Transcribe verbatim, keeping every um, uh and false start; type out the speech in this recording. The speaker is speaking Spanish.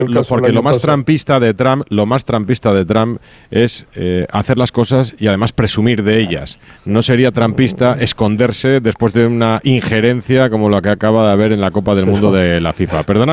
lo, porque lo más pasado. trampista de Trump, lo más trampista de Trump es eh, hacer las cosas y además presumir de ellas. No sería trampista esconderse después de una injerencia como la que acaba de haber en la Copa del Mundo de la FIFA. Perdona.